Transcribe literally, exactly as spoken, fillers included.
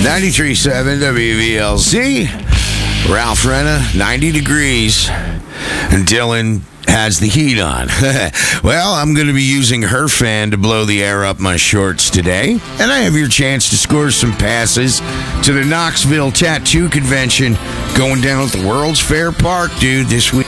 ninety-three point seven W V L Z. Ralph Renna, ninety degrees. And Dylan has the heat on. Well, I'm going to be using her fan to blow the air up my shorts today. And I have your chance to score some passes to the Knoxville Tattoo Convention going down at the World's Fair Park, dude, this week.